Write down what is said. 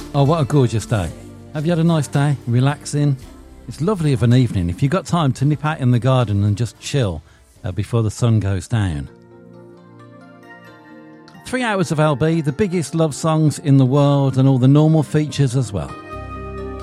Oh, what a gorgeous day. Have you had a nice day? Relaxing? It's lovely of an evening if you've got time to nip out in the garden and just chill before the sun goes down. 3 hours of LB, the biggest love songs in the world and all the normal features as well.